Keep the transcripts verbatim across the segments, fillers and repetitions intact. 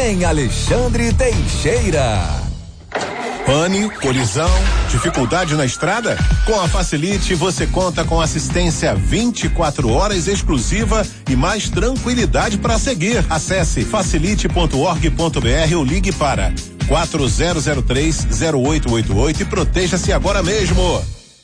em Alexandre Teixeira. Pane, colisão, dificuldade na estrada? Com a Facilite você conta com assistência vinte e quatro horas exclusiva e mais tranquilidade para seguir. Acesse facilite ponto org ponto br ou ligue para quatro zero zero três zero oito oito oito e proteja-se agora mesmo.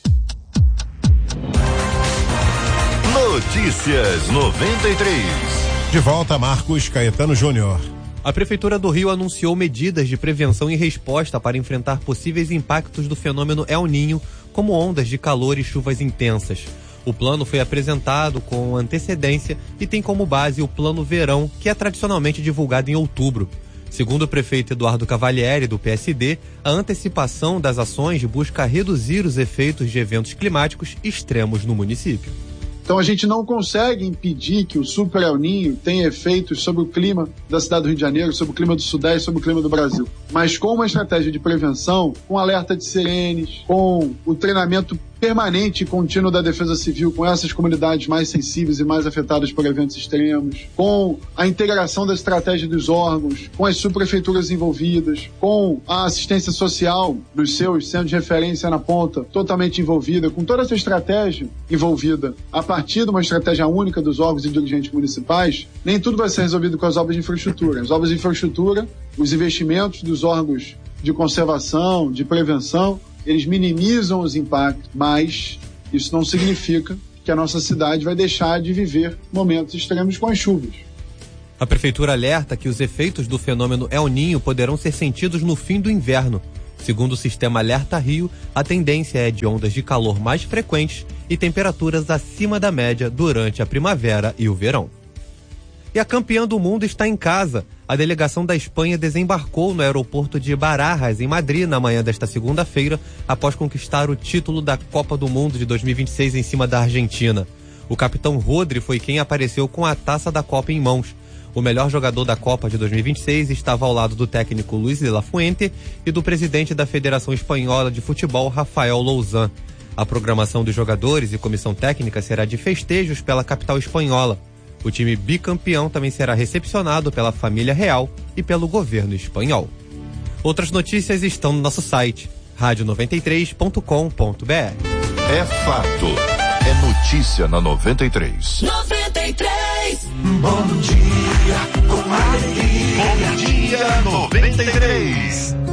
Notícias noventa e três. De volta, Marcos Caetano Júnior. A Prefeitura do Rio anunciou medidas de prevenção e resposta para enfrentar possíveis impactos do fenômeno El Niño, como ondas de calor e chuvas intensas. O plano foi apresentado com antecedência e tem como base o Plano Verão, que é tradicionalmente divulgado em outubro. Segundo o prefeito Eduardo Cavalieri, do P S D, a antecipação das ações busca reduzir os efeitos de eventos climáticos extremos no município. Então a gente não consegue impedir que o Super El Niño tenha efeitos sobre o clima da cidade do Rio de Janeiro, sobre o clima do Sudeste, sobre o clima do Brasil. Mas com uma estratégia de prevenção, com alerta de sirenes, com o treinamento permanente e contínuo da Defesa Civil com essas comunidades mais sensíveis e mais afetadas por eventos extremos, com a integração da estratégia dos órgãos, com as subprefeituras envolvidas, com a assistência social dos seus centros de referência na ponta totalmente envolvida, com toda essa estratégia envolvida a partir de uma estratégia única dos órgãos e dirigentes municipais, nem tudo vai ser resolvido com as obras de infraestrutura. As obras de infraestrutura, os investimentos dos órgãos de conservação, de prevenção, eles minimizam os impactos, mas isso não significa que a nossa cidade vai deixar de viver momentos extremos com as chuvas. A Prefeitura alerta que os efeitos do fenômeno El Niño poderão ser sentidos no fim do inverno. Segundo o sistema Alerta Rio, a tendência é de ondas de calor mais frequentes e temperaturas acima da média durante a primavera e o verão. E a campeã do mundo está em casa. A delegação da Espanha desembarcou no aeroporto de Barajas, em Madrid, na manhã desta segunda-feira, após conquistar o título da Copa do Mundo de dois mil e vinte e seis em cima da Argentina. O capitão Rodri foi quem apareceu com a taça da Copa em mãos. O melhor jogador da Copa de dois mil e vinte e seis estava ao lado do técnico Luis de la Fuente e do presidente da Federação Espanhola de Futebol, Rafael Louzan. A programação dos jogadores e comissão técnica será de festejos pela capital espanhola. O time bicampeão também será recepcionado pela família real e pelo governo espanhol. Outras notícias estão no nosso site, rádio noventa e três ponto com ponto br. É fato. É notícia na noventa e três. noventa e três. Bom dia com alegria. Bom dia noventa e três.